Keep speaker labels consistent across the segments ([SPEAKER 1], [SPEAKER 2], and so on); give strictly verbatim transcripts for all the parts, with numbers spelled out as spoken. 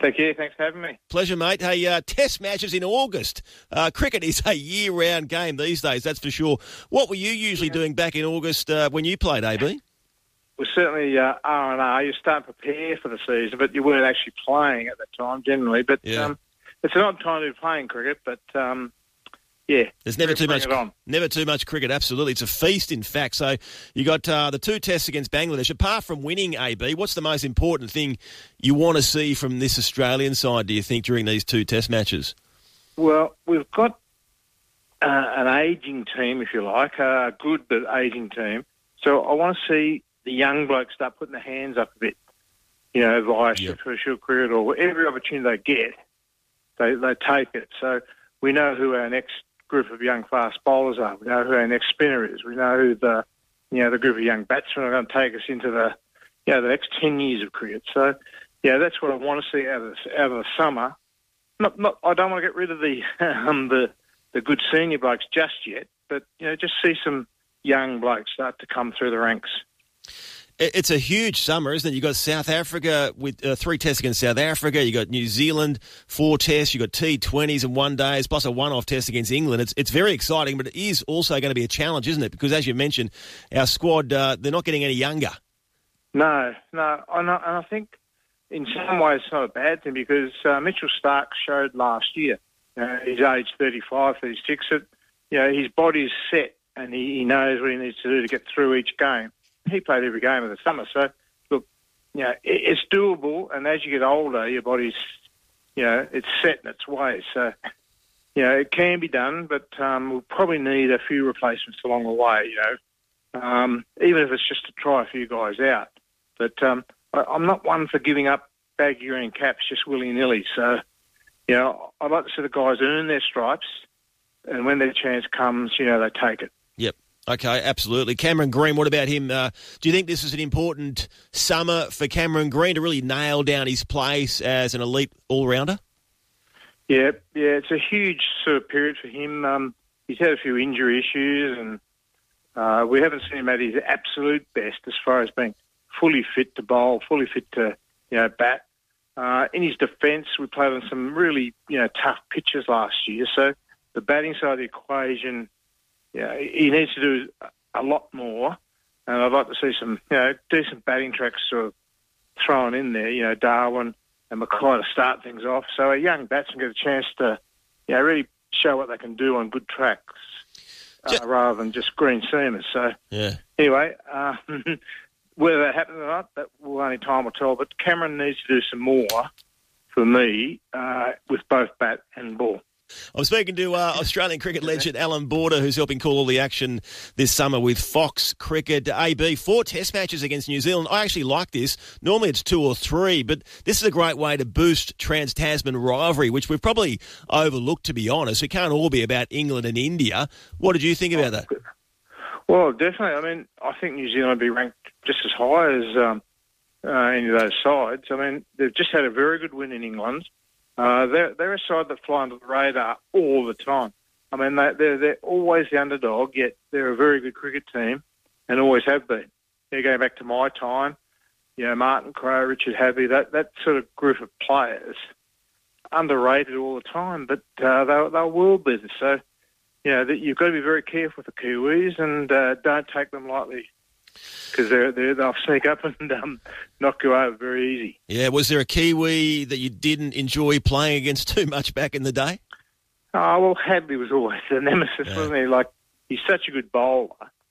[SPEAKER 1] Thank you. Thanks for having me.
[SPEAKER 2] Pleasure, mate. Hey, uh, test matches in August. Uh, cricket is a year-round game these days, that's for sure. What were you usually yeah. doing back in August uh, when you played, A B?
[SPEAKER 1] Well, certainly uh, R and R. You start to prepare for the season, but you weren't actually playing at that time generally. But
[SPEAKER 2] yeah. um,
[SPEAKER 1] it's an odd time to be playing cricket, but... Um, Yeah,
[SPEAKER 2] there's never too much. Never too much cricket. Absolutely, it's a feast. In fact, so you got uh, the two tests against Bangladesh. Apart from winning, A B, what's the most important thing you want to see from this Australian side? Do you think during these two test matches?
[SPEAKER 1] Well, we've got uh, an ageing team, if you like, a good but ageing team. So I want to see the young blokes start putting their hands up a bit. You know, via
[SPEAKER 2] yep.
[SPEAKER 1] special cricket or every opportunity they get, they they take it. So we know who our next group of young fast bowlers are. We know who our next spinner is. We know who the, you know, the group of young batsmen are going to take us into the, you know, the next ten years of cricket. So, yeah, that's what I want to see out of the, out of the summer. Not, not. I don't want to get rid of the, um, the, the good senior blokes just yet, but you know, just see some young blokes start to come through the ranks.
[SPEAKER 2] It's a huge summer, isn't it? You've got South Africa with uh, three tests against South Africa. You've got New Zealand, four tests. You've got T twenties and one days, plus a one-off test against England. It's it's very exciting, but it is also going to be a challenge, isn't it? Because as you mentioned, our squad, uh, they're not getting any younger.
[SPEAKER 1] No, no. And I, and I think in some ways it's not a bad thing because uh, Mitchell Starc showed last year. You know, he's aged thirty-five, thirty-six. It, you know, his body's set and he, he knows what he needs to do to get through each game. He played every game of the summer. So, look, you know, it's doable. And as you get older, your body's, you know, it's set in its ways. So, you know, it can be done, but um, we'll probably need a few replacements along the way, you know, um, even if it's just to try a few guys out. But um, I, I'm not one for giving up baggy green caps just willy-nilly. So, you know, I'd like to see the guys earn their stripes, and when their chance comes, you know, they take it.
[SPEAKER 2] Yep. Okay, absolutely. Cameron Green, what about him? Uh, do you think this is an important summer for Cameron Green to really nail down his place as an elite all-rounder?
[SPEAKER 1] Yeah, yeah, it's a huge sort of period for him. Um, he's had a few injury issues, and uh, we haven't seen him at his absolute best as far as being fully fit to bowl, fully fit to, you know, bat. Uh, in his defence, we played on some really, you know, tough pitches last year, so the batting side of the equation, yeah, he needs to do a lot more, and I'd like to see some, you know, decent batting tracks sort of thrown in there. You know, Darwin and Mackay to start things off, so a young batsman get a chance to, you know, really show what they can do on good tracks, uh, just, rather than just green seamers. So,
[SPEAKER 2] yeah.
[SPEAKER 1] Anyway, uh, whether that happens or not, that will only time will tell. But Cameron needs to do some more for me uh, with both bat and ball.
[SPEAKER 2] I'm speaking to uh, Australian cricket legend Alan Border, who's helping call all the action this summer with Fox Cricket. A B, four test matches against New Zealand. I actually like this. Normally it's two or three, but this is a great way to boost Trans-Tasman rivalry, which we've probably overlooked, to be honest. It can't all be about England and India. What did you think about that?
[SPEAKER 1] Well, definitely. I mean, I think New Zealand would be ranked just as high as um, uh, any of those sides. I mean, they've just had a very good win in England. Uh, they're, they're a side that fly under the radar all the time. I mean, they, they're, they're always the underdog, yet they're a very good cricket team and always have been. They're going back to my time, you know, Martin Crowe, Richard Havey, that, that sort of group of players, underrated all the time, but uh, they're, they're world beaters. So, you know, that you've got to be very careful with the Kiwis and uh, don't take them lightly, because they're, they're, they'll sneak up and um, knock you over very easy.
[SPEAKER 2] Yeah, was there a Kiwi that you didn't enjoy playing against too much back in the day?
[SPEAKER 1] Oh, well, Hadley was always the nemesis,
[SPEAKER 2] yeah.
[SPEAKER 1] wasn't he? Like, he's such a good bowler,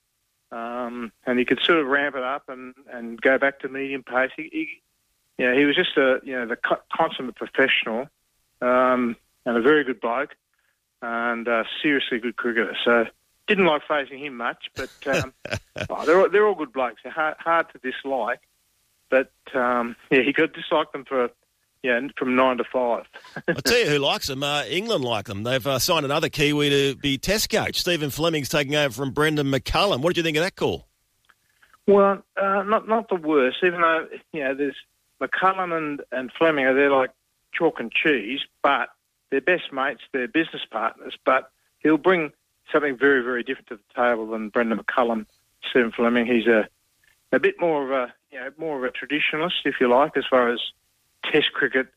[SPEAKER 1] um, and he could sort of ramp it up and, and go back to medium pace. He, he, you know, he was just a you know the co- consummate professional, um, and a very good bloke, and a seriously good cricketer. So. Didn't like facing him much, but um, oh, they're all, they're all good blokes. They're hard, hard to dislike, but um, yeah, you got to dislike them for yeah from nine to five.
[SPEAKER 2] I'll tell you who likes them. Uh, England like them. They've uh, signed another Kiwi to be Test coach. Stephen Fleming's taking over from Brendan McCullum. What did you think of that call?
[SPEAKER 1] Well, uh, not not the worst. Even though you know there's McCullum and and Fleming are they're like chalk and cheese, but they're best mates. They're business partners. But he'll bring something very, very different to the table than Brendan McCullum, Stephen Fleming. He's a a bit more of a you know more of a traditionalist, if you like, as far as Test cricket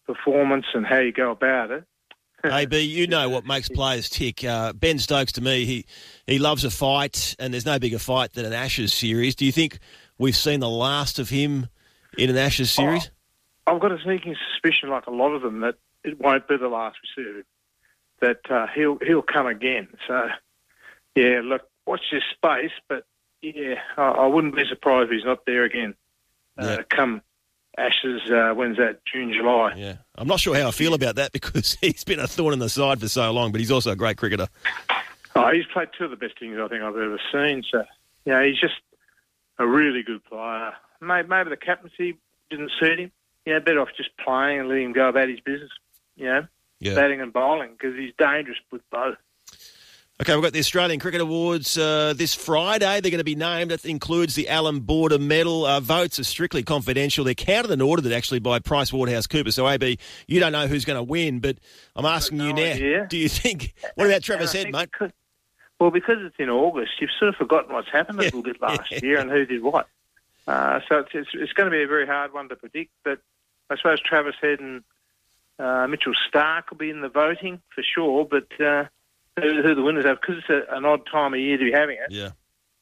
[SPEAKER 1] performance and how you go about it.
[SPEAKER 2] A B, you know what makes players tick. Uh, Ben Stokes, to me, he, he loves a fight, and there's no bigger fight than an Ashes series. Do you think we've seen the last of him in an Ashes series?
[SPEAKER 1] Oh, I've got a sneaking suspicion, like a lot of them, that it won't be the last we see of him, that uh, he'll he'll come again. So, yeah, look, watch this space, but, yeah, I, I wouldn't be surprised if he's not there again. Uh,
[SPEAKER 2] Yeah.
[SPEAKER 1] Come Ashes, uh, when's that, June, July?
[SPEAKER 2] Yeah. I'm not sure how I feel about that because he's been a thorn in the side for so long, but he's also a great cricketer.
[SPEAKER 1] Oh, he's played two of the best innings I think I've ever seen. So, yeah, he's just a really good player. Maybe, maybe the captaincy didn't suit him. Yeah, better off just playing and letting him go about his business, you know,
[SPEAKER 2] Yeah.
[SPEAKER 1] batting and bowling, because he's dangerous with both.
[SPEAKER 2] Okay, we've got the Australian Cricket Awards uh, this Friday. They're going to be named. That includes the Alan Border Medal. Uh, votes are strictly confidential. They're counted and audited, actually, by PricewaterhouseCoopers. So, A B, you don't know who's going to win, but I'm asking
[SPEAKER 1] no
[SPEAKER 2] you now,
[SPEAKER 1] idea.
[SPEAKER 2] do you think... What about Travis
[SPEAKER 1] And I
[SPEAKER 2] Head,
[SPEAKER 1] think
[SPEAKER 2] mate?
[SPEAKER 1] Because, well, because it's in August, you've sort of forgotten what's happened a little bit last year and who did what. Uh, so it's, it's, it's going to be a very hard one to predict, but I suppose Travis Head and uh, Mitchell Starc will be in the voting for sure, but... Uh, Who, who the winners are, because it's a, an odd time of year to be having it.
[SPEAKER 2] Yeah.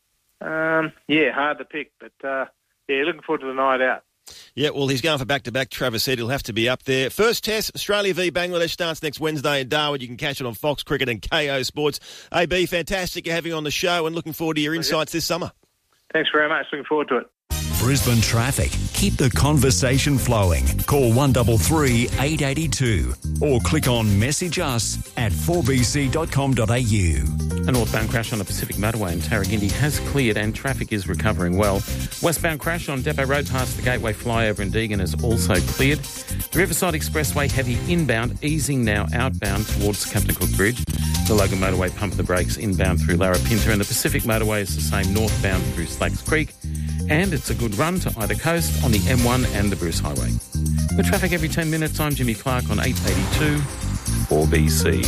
[SPEAKER 1] Um, yeah, hard to pick, but uh, yeah, looking forward to the night out.
[SPEAKER 2] Yeah, well, he's going for back-to-back. Travis Head, he'll have to be up there. First test, Australia v Bangladesh, starts next Wednesday in Darwin. You can catch it on Fox Cricket and K O Sports. A B, fantastic having you on the show and looking forward to your insights this summer.
[SPEAKER 1] Thanks very much. Looking forward to it.
[SPEAKER 3] Brisbane traffic. Keep the conversation flowing. Call one three three, eight eight two or click on message us at four b c dot com dot a u.
[SPEAKER 4] A northbound crash on the Pacific Motorway in Tarragindi has cleared and traffic is recovering well. Westbound crash on Depot Road past the Gateway flyover in Deagon is also cleared. The Riverside Expressway heavy inbound, easing now outbound towards Captain Cook Bridge. The Logan Motorway pumped the brakes inbound through Larapinta, and the Pacific Motorway is the same northbound through Slacks Creek. And it's a good run to either coast on the M one and the Bruce Highway. The traffic every ten minutes. I'm Jimmy Clark on eight eighty-two four B C.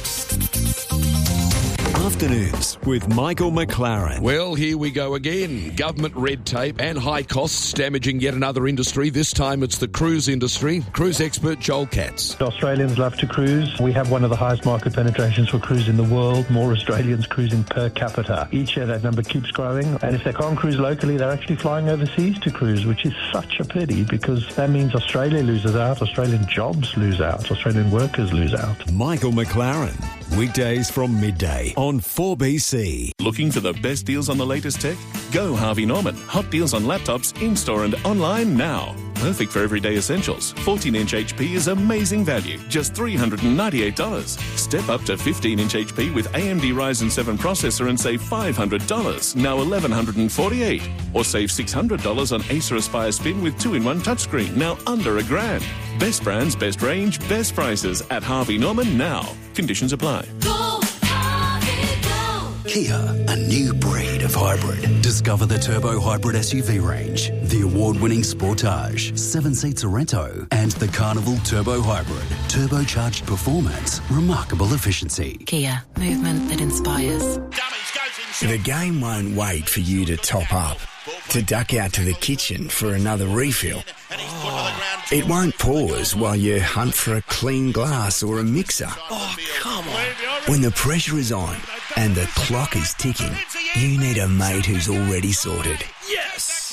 [SPEAKER 3] Afternoons with Michael McLaren.
[SPEAKER 5] Well, here we go again. Government red tape and high costs damaging yet another industry. This time it's the cruise industry. Cruise expert Joel Katz.
[SPEAKER 6] Australians love to cruise. We have one of the highest market penetrations for cruise in the world. More Australians cruising per capita. Each year that number keeps growing. And if they can't cruise locally, they're actually flying overseas to cruise, which is such a pity because that means Australia loses out, Australian jobs lose out, Australian workers lose out.
[SPEAKER 3] Michael McLaren. Weekdays from midday on four B C.
[SPEAKER 7] Looking for the best deals on the latest tech? Go Harvey Norman. Hot deals on laptops in-store and online now. Perfect for everyday essentials. fourteen inch H P is amazing value, just three hundred ninety-eight dollars. Step up to fifteen inch H P with A M D Ryzen seven processor and save five hundred dollars, now one thousand one hundred forty-eight dollars. Or save six hundred dollars on Acer Aspire Spin with two in one touchscreen, now under a grand. Best brands, best range, best prices at Harvey Norman now. Conditions apply.
[SPEAKER 8] Go, Harvey, go.
[SPEAKER 9] Kia, a new breed of hybrid. Discover the turbo hybrid S U V range, the award-winning Sportage, seven-seat Sorento, and the Carnival Turbo Hybrid. Turbocharged performance, remarkable efficiency.
[SPEAKER 8] Kia, movement that inspires.
[SPEAKER 10] The game won't wait for you to top up, to duck out to the kitchen for another refill. It won't pause while you hunt for a clean glass or a mixer.
[SPEAKER 2] Oh, come on.
[SPEAKER 10] When the pressure is on and the clock is ticking, you need a mate who's already sorted.
[SPEAKER 2] Yes!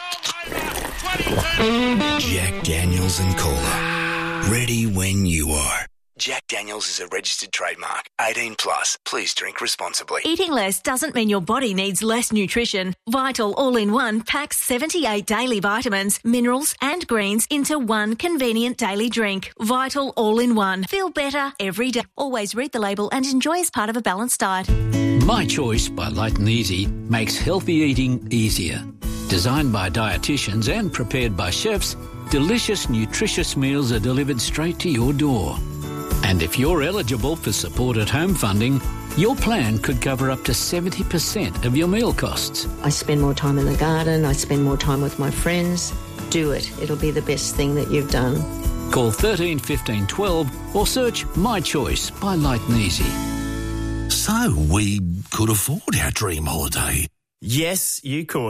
[SPEAKER 10] Jack Daniels and Cola. Ready when you are. Jack Daniels is a registered trademark. eighteen plus. Please drink responsibly.
[SPEAKER 11] Eating less doesn't mean your body needs less nutrition. Vital All-in-One packs seventy-eight daily vitamins, minerals and greens into one convenient daily drink. Vital All-in-One. Feel better every day. Always read the label and enjoy as part of a balanced diet.
[SPEAKER 12] My Choice by Light and Easy makes healthy eating easier. Designed by dietitians and prepared by chefs, delicious, nutritious meals are delivered straight to your door. And if you're eligible for supported home funding, your plan could cover up to seventy percent of your meal costs.
[SPEAKER 13] I spend more time in the garden, I spend more time with my friends. Do it. It'll be the best thing that you've done.
[SPEAKER 12] Call thirteen fifteen twelve or search My Choice by Light and Easy.
[SPEAKER 14] So we could afford our dream holiday.
[SPEAKER 15] Yes, you could.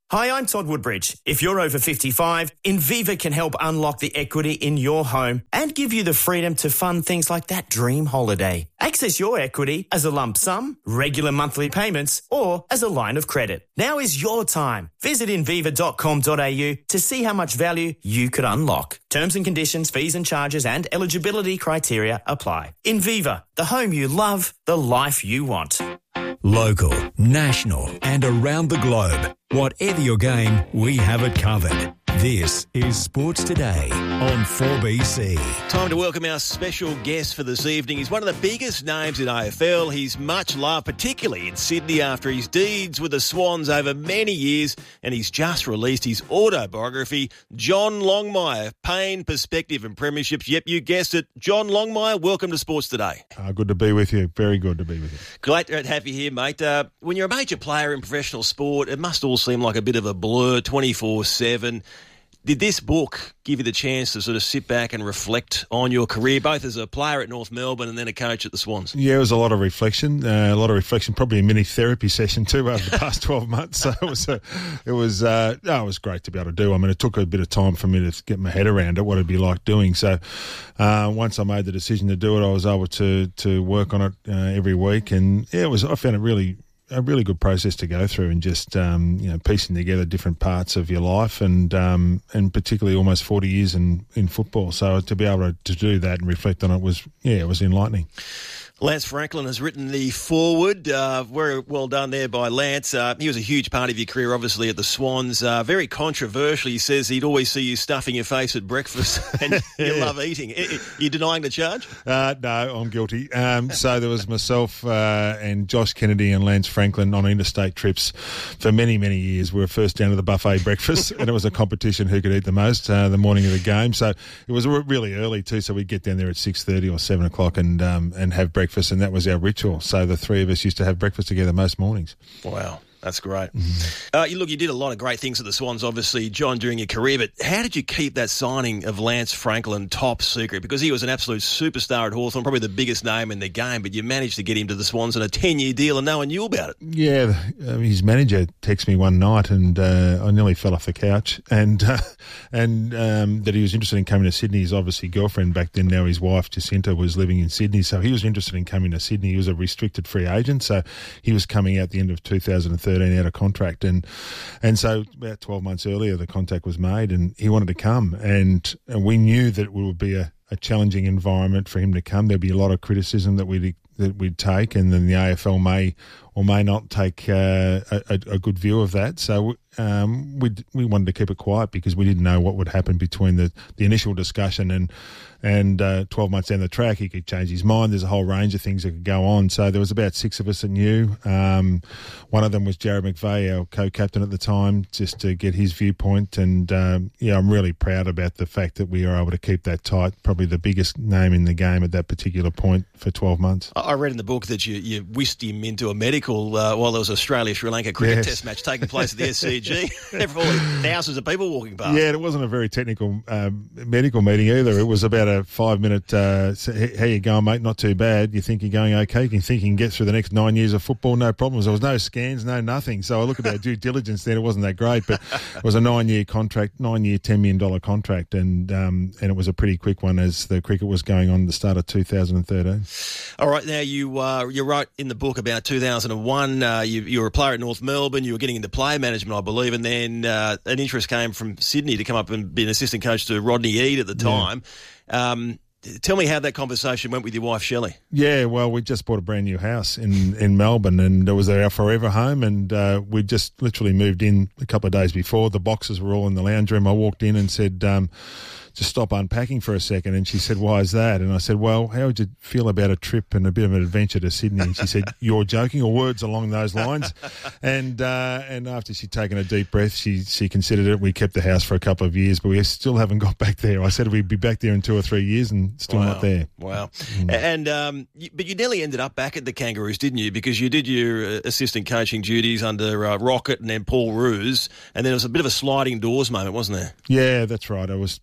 [SPEAKER 14] Hi, I'm Todd Woodbridge. If you're over fifty-five, Inviva can help unlock the equity in your home and give you the freedom to fund things like that dream holiday. Access your equity as a lump sum, regular monthly payments, or as a line of credit. Now is your time. Visit inviva dot com dot a u to see how much value you could unlock. Terms and conditions, fees and charges and eligibility criteria apply. Inviva, the home you love, the life you want.
[SPEAKER 3] Local, national and around the globe. Whatever your game, we have it covered. This is Sports Today on four B C.
[SPEAKER 2] Time to welcome our special guest for this evening. He's one of the biggest names in A F L. He's much loved, particularly in Sydney, after his deeds with the Swans over many years, and he's just released his autobiography, John Longmire, Pain, Perspective and Premierships. Yep, you guessed it. John Longmire, welcome to Sports Today.
[SPEAKER 15] Uh, good to be with you. Very good to be with you.
[SPEAKER 2] Great to have you here, mate. Uh, when you're a major player in professional sport, it must all seem like a bit of a blur twenty-four seven. Did this book give you the chance to sort of sit back and reflect on your career, both as a player at North Melbourne and then a coach at the Swans?
[SPEAKER 15] Yeah, it was a lot of reflection, uh, a lot of reflection, probably a mini therapy session too over the past twelve months. So it was, a, it was, uh, no, it was great to be able to do. I mean, it took a bit of time for me to get my head around it, what it'd be like doing. So uh, once I made the decision to do it, I was able to to work on it uh, every week, and yeah, it was. I found it really. a really good process to go through, and just um, you know, piecing together different parts of your life, and um, and particularly almost forty years in, in football. So to be able to, to do that and reflect on it was, yeah, it was enlightening.
[SPEAKER 2] Lance Franklin has written the foreword. Uh, very well done there by Lance. Uh, he was a huge part of your career, obviously, at the Swans. Uh, very controversial. He says he'd always see you stuffing your face at breakfast and you
[SPEAKER 15] Yeah.
[SPEAKER 2] love eating. Are you denying the charge?
[SPEAKER 15] Uh, no, I'm guilty. Um, so there was myself uh, and Josh Kennedy and Lance Franklin on interstate trips for many, many years. We were first down to the buffet breakfast, and it was a competition who could eat the most uh, the morning of the game. So it was really early too, so we'd get down there at six thirty or seven o'clock and um, and have breakfast, and that was our ritual. So the three of us used to have breakfast together most mornings.
[SPEAKER 2] Wow. That's great. Mm-hmm. Uh, you look, you did a lot of great things at the Swans, obviously, John, during your career, but how did you keep that signing of Lance Franklin top secret? Because he was an absolute superstar at Hawthorn, probably the biggest name in the game, but you managed to get him to the Swans on a ten-year deal and no one knew about it.
[SPEAKER 15] Yeah, um, his manager texted me one night, and uh, I nearly fell off the couch, and uh, and um, that he was interested in coming to Sydney. His obviously girlfriend back then, now his wife Jacinta, was living in Sydney, so he was interested in coming to Sydney. He was a restricted free agent, so he was coming out the end of two thousand thirteen out of contract, and and so about twelve months earlier the contact was made, and he wanted to come, and, and we knew that it would be a, a challenging environment for him to come. There'd be a lot of criticism that we'd that we'd take, and then the A F L may or may not take uh, a, a good view of that. So um, we we wanted to keep it quiet because we didn't know what would happen between the, the initial discussion and and uh, twelve months down the track. He could change his mind. There's a whole range of things that could go on. So there was about six of us that knew. Um, one of them was Jared McVeigh, our co-captain at the time, just to get his viewpoint. And um, yeah, I'm really proud about the fact that we were able to keep that tight. Probably the biggest name in the game at that particular point for twelve months.
[SPEAKER 2] I read in the book that you, you whisked him into a medical uh, while there was an Australia-Sri Lanka cricket
[SPEAKER 15] Yes.
[SPEAKER 2] test match taking place at the S C G. There were thousands of people walking past.
[SPEAKER 15] Yeah, it wasn't a very technical um, medical meeting either. It was about a five-minute, uh, how you going, mate? Not too bad. You think you're going okay? You think you can get through the next nine years of football? No problems. There was no scans, no nothing. So I look at our due diligence then. It wasn't that great, but it was a nine-year contract, nine-year, ten million dollars contract, and um, and it was a pretty quick one as the cricket was going on at the start of two thousand thirteen.
[SPEAKER 2] All right, now you uh, you wrote in the book about two thousand one. Uh, you, you were a player at North Melbourne. You were getting into player management, I believe, and then uh, an interest came from Sydney to come up and be an assistant coach to Rodney Eade at the time. Yeah. Um, tell me how that conversation went with your wife, Shelley.
[SPEAKER 15] Yeah, well, we just bought a brand new house in, in Melbourne, and it was our forever home, and uh, we just literally moved in a couple of days before. The boxes were all in the lounge room. I walked in and said, um, just stop unpacking for a second. And she said, why is that? And I said, well, how would you feel about a trip and a bit of an adventure to Sydney? And she said, you're joking, or words along those lines. And uh, and after she'd taken a deep breath, she she considered it. We kept the house for a couple of years, but we still haven't got back there. I said we'd be back there in two or three years and still
[SPEAKER 2] wow.
[SPEAKER 15] not there.
[SPEAKER 2] Wow. Mm. And um, you, But you nearly ended up back at the Kangaroos, didn't you? Because you did your uh, assistant coaching duties under uh, Rocket and then Paul Roos, and then there was a bit of a sliding doors moment, wasn't there?
[SPEAKER 15] Yeah, that's right. I was uh,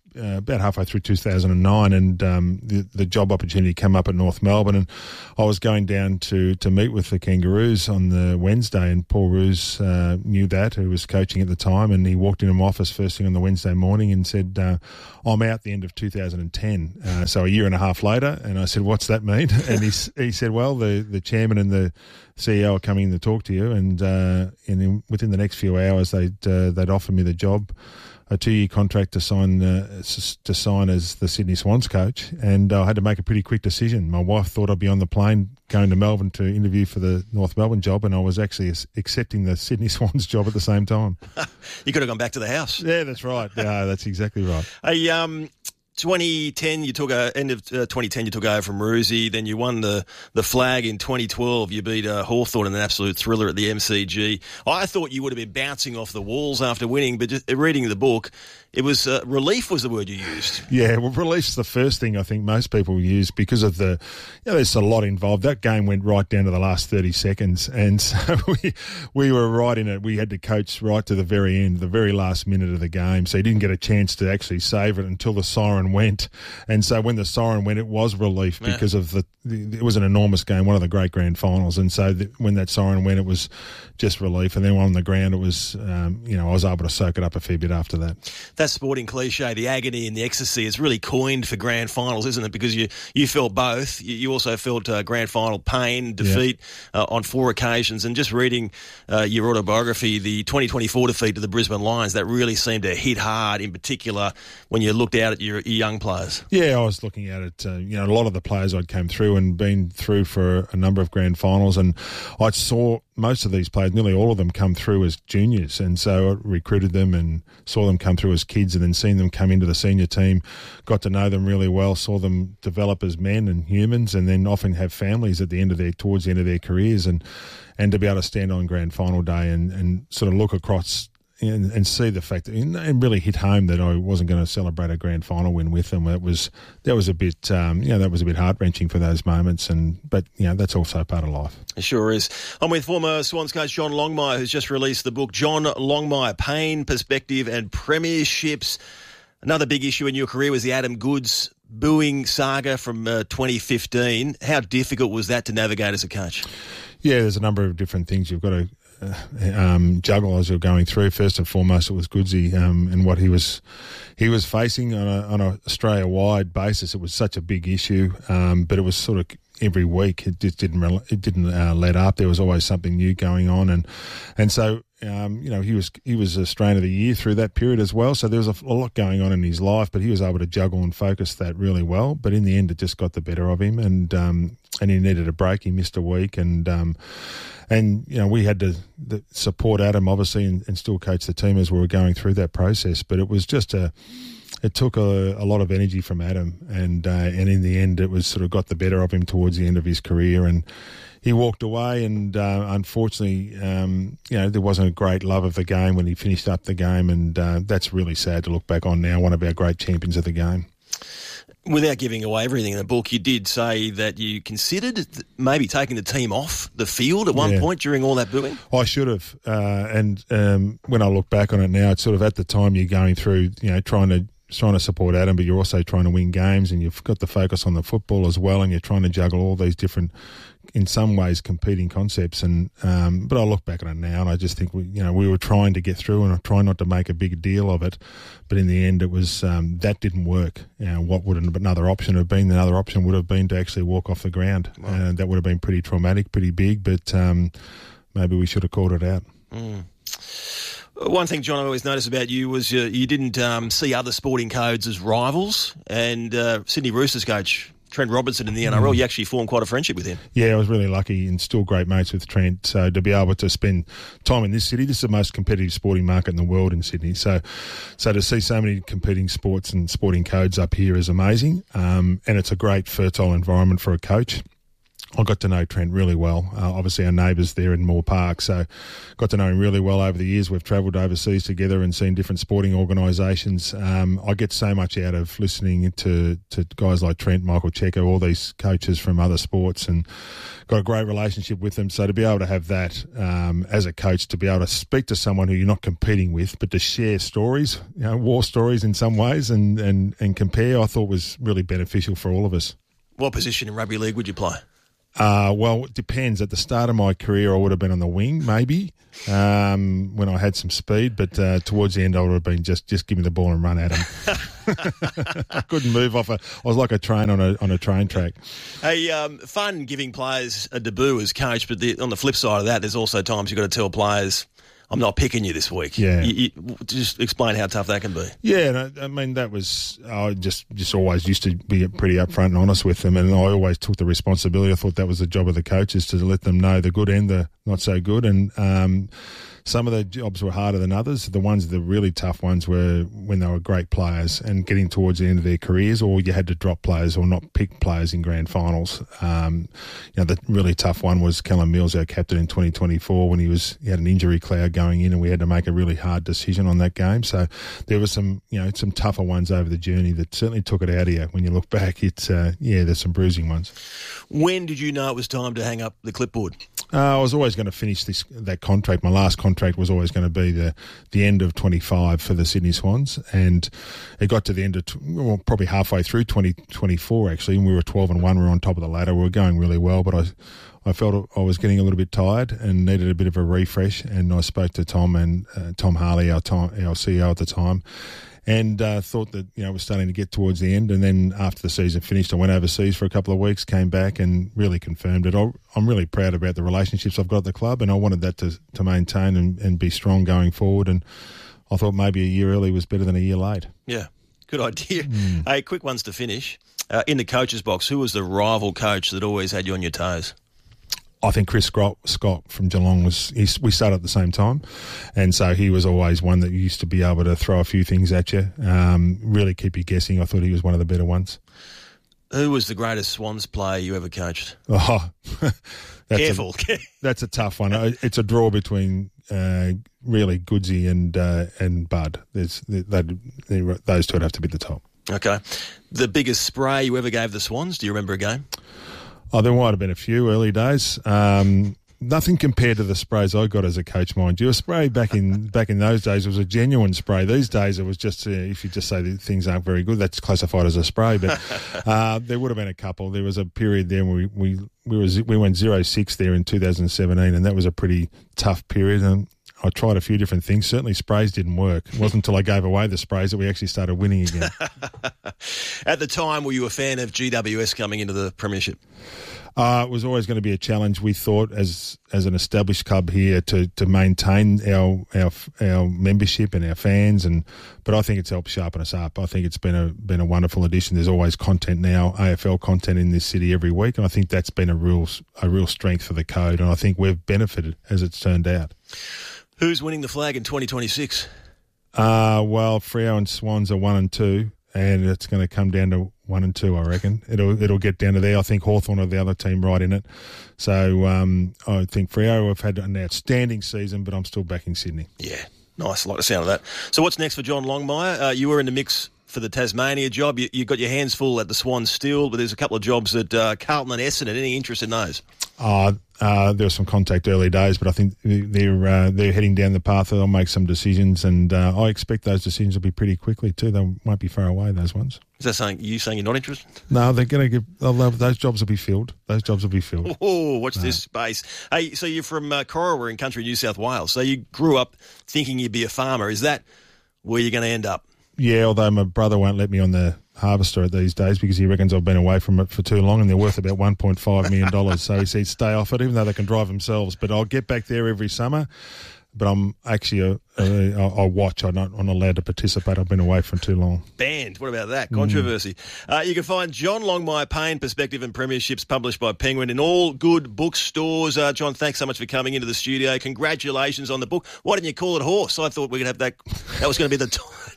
[SPEAKER 15] about halfway through two thousand nine, and um, the, the job opportunity came up at North Melbourne, and I was going down to, to meet with the Kangaroos on the Wednesday, and Paul Roos uh, knew that, who was coaching at the time, and he walked into my office first thing on the Wednesday morning and said, uh, I'm out the end of two thousand ten, uh, so a year and a half later, and I said, what's that mean? And he, he said, well, the, the chairman and the C E O are coming in to talk to you, and, uh, and in, within the next few hours they'd, uh, they'd offer me the job, a two-year contract to sign uh, to sign as the Sydney Swans coach, and uh, I had to make a pretty quick decision. My wife thought I'd be on the plane going to Melbourne to interview for the North Melbourne job, and I was actually accepting the Sydney Swans job at the same time.
[SPEAKER 2] You could have gone back to the house.
[SPEAKER 15] Yeah, that's right. Yeah, that's exactly right.
[SPEAKER 2] Hey, um, twenty ten, you took a, end of uh, twenty ten, you took over from Roosie. Then you won the, the flag in twenty twelve. You beat uh, Hawthorn in an absolute thriller at the M C G. I thought you would have been bouncing off the walls after winning, but just reading the book, it was uh, relief was the word you used.
[SPEAKER 15] Yeah, well, relief's the first thing I think most people use because of the, you know, there's a lot involved. That game went right down to the last thirty seconds, and so we we were right in it. We had to coach right to the very end, the very last minute of the game, so you didn't get a chance to actually save it until the siren went. And so when the siren went, it was relief
[SPEAKER 2] Yeah.
[SPEAKER 15] because of the, the, it was an enormous game, one of the great grand finals. And so the, when that siren went, it was just relief. And then on the ground, it was, um, you know, I was able to soak it up a fair bit after that.
[SPEAKER 2] That sporting cliche, the agony and the ecstasy, is really coined for grand finals, isn't it? Because you, you felt both. You, you also felt uh, grand final pain, defeat yeah. uh, on four occasions. And just reading uh, your autobiography, the twenty twenty-four defeat to the Brisbane Lions, that really seemed to hit hard, in particular when you looked out at your, your young players.
[SPEAKER 15] Yeah, I was looking at it. Uh, you know, a lot of the players I'd came through and been through for a number of grand finals, and I saw most of these players, nearly all of them, come through as juniors, and so I recruited them and saw them come through as kids, and then seeing them come into the senior team, got to know them really well, saw them develop as men and humans, and then often have families at the end of their towards the end of their careers, and and to be able to stand on grand final day and, and sort of look across. And, and see the fact that, and really hit home that I wasn't going to celebrate a grand final win with them. That was that was a bit, um, you know, that was a bit heart wrenching for those moments. And but you know, that's also part of life.
[SPEAKER 2] It sure is. I'm with former Swans coach John Longmire, who's just released the book John Longmire: Pain, Perspective, and Premierships. Another big issue in your career was the Adam Goodes booing saga from uh, twenty fifteen. How difficult was that to navigate as a coach?
[SPEAKER 15] Yeah, there's a number of different things you've got to Uh, um, juggle as you're going through. First and foremost, it was Goodsy um, and what he was he was facing on a, on a Australia-wide basis. It was such a big issue, um, but it was sort of every week. It just didn't it didn't uh, let up. There was always something new going on, and and so um, you know he was he was Australian of the Year through that period as well. So there was a, a lot going on in his life, but he was able to juggle and focus that really well. But in the end, it just got the better of him, and um, and he needed a break. He missed a week, and. Um, And, you know, we had to the, support Adam, obviously, and, and still coach the team as we were going through that process. But it was just a, it took a, a lot of energy from Adam. And, uh, and in the end, it was sort of got the better of him towards the end of his career. And he walked away. And uh, unfortunately, um, you know, there wasn't a great love of the game when he finished up the game. And uh, that's really sad to look back on now, one of our great champions of the game.
[SPEAKER 2] Without giving away everything in the book, you did say that you considered maybe taking the team off the field at one
[SPEAKER 15] yeah.
[SPEAKER 2] point during all that booing.
[SPEAKER 15] I should have. Uh, and um, when I look back on it now, it's sort of at the time you're going through, you know, trying to trying to support Adam, but you're also trying to win games, and you've got the focus on the football as well, and you're trying to juggle all these different, in some ways, competing concepts. And um, but I look back on it now, and I just think we, you know, we were trying to get through, and I try not to make a big deal of it. But in the end, it was um, that didn't work. You know, what would another option have been? Another option would have been to actually walk off the ground, wow. and that would have been pretty traumatic, pretty big. But um, maybe we should have called it out.
[SPEAKER 2] Mm. One thing, John, I always noticed about you was uh, you didn't um, see other sporting codes as rivals. And uh, Sydney Roosters coach Trent Robinson in the N R L, mm. you actually formed quite a friendship with him.
[SPEAKER 15] Yeah, I was really lucky and still great mates with Trent. So to be able to spend time in this city, this is the most competitive sporting market in the world in Sydney. So so to see so many competing sports and sporting codes up here is amazing. Um, and it's a great fertile environment for a coach. I got to know Trent really well. Uh, obviously, our neighbours there in Moore Park, so got to know him really well over the years. We've travelled overseas together and seen different sporting organisations. Um, I get so much out of listening to, to guys like Trent, Michael Checker, all these coaches from other sports, and got a great relationship with them. So to be able to have that um, as a coach, to be able to speak to someone who you're not competing with, but to share stories, you know, war stories in some ways, and, and, and compare, I thought was really beneficial for all of us.
[SPEAKER 2] What position in rugby league would you play?
[SPEAKER 15] Uh, well, it depends. At the start of my career, I would have been on the wing, maybe, um, when I had some speed. But uh, towards the end, I would have been just, just give me the ball and run at him. I couldn't move off a. I was like a train on a on a train track.
[SPEAKER 2] Hey, um, fun giving players a debut as coach, but the, on the flip side of that, there's also times you've got to tell players, I'm not picking you this week.
[SPEAKER 15] Yeah.
[SPEAKER 2] You, you, just explain how tough that can be.
[SPEAKER 15] Yeah, no, I mean, that was, I just just always used to be pretty upfront and honest with them, and I always took the responsibility. I thought that was the job of the coaches, to let them know the good and the not so good. And um, some of the jobs were harder than others. The ones, the really tough ones, were when they were great players and getting towards the end of their careers, or you had to drop players or not pick players in grand finals. Um, you know, the really tough one was Callum Mills, our captain in twenty twenty-four, when he was he had an injury cloud going in, and we had to make a really hard decision on that game. So there were some, you know, some tougher ones over the journey that certainly took it out of you. When you look back, it's uh, yeah, there's some bruising ones.
[SPEAKER 2] When did you know it was time to hang up the clipboard?
[SPEAKER 15] Uh, I was always going to finish this that contract. My last contract was always going to be the, the end of twenty-five for the Sydney Swans, and it got to the end of well, probably halfway through twenty twenty-four actually, and we were twelve and one. We were on top of the ladder. We were going really well, but I I felt I was getting a little bit tired and needed a bit of a refresh. And I spoke to Tom and uh, Tom Harley, our time, our C E O at the time. And uh, thought that, you know, we're starting to get towards the end. And then after the season finished, I went overseas for a couple of weeks, came back and really confirmed it. I'm really proud about the relationships I've got at the club, and I wanted that to, to maintain and, and be strong going forward. And I thought maybe a year early was better than a year late.
[SPEAKER 2] Yeah, good idea.
[SPEAKER 15] Mm.
[SPEAKER 2] Hey, quick ones to finish. Uh, in the coach's box, who was the rival coach that always had you on your toes?
[SPEAKER 15] I think Chris Scott, Scott from Geelong was. He, we started at the same time, and so he was always one that used to be able to throw a few things at you, um, really keep you guessing. I thought he was one of the better ones.
[SPEAKER 2] Who was the greatest Swans player you ever coached?
[SPEAKER 15] Oh, that's
[SPEAKER 2] careful.
[SPEAKER 15] A, that's a tough one. It's a draw between uh, really Goodsey and uh, and Bud. There's they, they, those two would have to be the top.
[SPEAKER 2] Okay, the biggest spray you ever gave the Swans? Do you remember a game?
[SPEAKER 15] Oh, there might have been a few early days. Um, nothing compared to the sprays I got as a coach, mind you. A spray back in back in those days was a genuine spray. These days it was just, uh, if you just say that things aren't very good, that's classified as a spray. But uh, there would have been a couple. There was a period there where we we we, were, we went zero six there in two thousand seventeen, and that was a pretty tough period. And I tried a few different things. Certainly sprays didn't work. It wasn't until I gave away the sprays that we actually started winning again.
[SPEAKER 2] At the time, were you a fan of G W S coming into the premiership?
[SPEAKER 15] Uh, it was always going to be a challenge, we thought, as as an established club here, to, to maintain our, our our membership and our fans. And but I think it's helped sharpen us up. I think it's been a been a wonderful addition. There's always content now, A F L content in this city every week, and I think that's been a real a real strength for the code. And I think we've benefited as it's turned out.
[SPEAKER 2] Who's winning the flag in twenty twenty-six?
[SPEAKER 15] Uh, well, Freo and Swans are one and two, and it's going to come down to one and two, I reckon. It'll it'll get down to there. I think Hawthorn are the other team right in it. So um, I think Freo have had an outstanding season, but I'm still backing Sydney.
[SPEAKER 2] Yeah, nice. I like the sound of that. So what's next for John Longmire? Uh, you were in the mix for the Tasmania job. You, you got your hands full at the Swans still, but there's a couple of jobs at uh, Carlton and Essendon. Any interest in those?
[SPEAKER 15] Uh, uh, there was some contact early days, but I think they're uh, they're heading down the path. They'll make some decisions, and uh, I expect those decisions will be pretty quickly too. They won't be far away, those ones.
[SPEAKER 2] Is that saying you saying you're not interested?
[SPEAKER 15] No, they're going to give. Those jobs will be filled. Those jobs will be filled.
[SPEAKER 2] Oh, watch
[SPEAKER 15] no.
[SPEAKER 2] this space. Hey, so you're from uh, Corowa in country New South Wales. So you grew up thinking you'd be a farmer. Is that where you're going to end up?
[SPEAKER 15] Yeah, although my brother won't let me on the harvester these days because he reckons I've been away from it for too long, and they're worth about one point five million dollars. So he said stay off it, even though they can drive themselves. But I'll get back there every summer. But I'm actually, a, a, I'll watch. I'm not, I'm not allowed to participate. I've been away for too long.
[SPEAKER 2] Banned. What about that? Controversy. Mm. Uh, you can find John Longmire, Pain, Perspective and Premierships, published by Penguin in all good bookstores. Uh, John, thanks so much for coming into the studio. Congratulations on the book. Why didn't you call it Horse? I thought we could have that. That was going to be the time.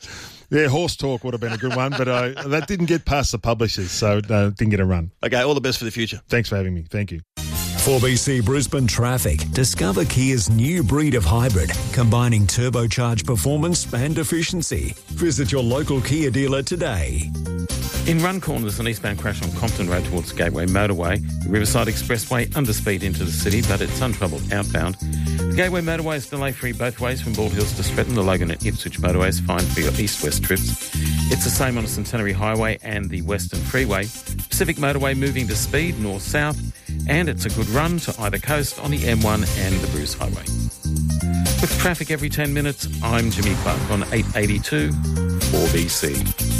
[SPEAKER 15] Yeah, horse talk would have been a good one, but uh, that didn't get past the publishers, so uh, didn't get a run.
[SPEAKER 2] Okay, all the best for the future.
[SPEAKER 15] Thanks for having me. Thank you.
[SPEAKER 3] four B C Brisbane Traffic. Discover Kia's new breed of hybrid, combining turbocharged performance and efficiency. Visit your local Kia dealer today.
[SPEAKER 4] In Runcorn, there's an eastbound crash on Compton Road towards the Gateway Motorway. The Riverside Expressway underspeed into the city, but it's untroubled outbound. The Gateway Motorway is delay-free both ways from Bald Hills to Stretton. The Logan and Ipswich Motorway is fine for your east-west trips. It's the same on the Centenary Highway and the Western Freeway. Pacific Motorway moving to speed north-south, and it's a good run to either coast on the M one and the Bruce Highway. With traffic every ten minutes, I'm Jimmy Clark on eight eighty-two four B C.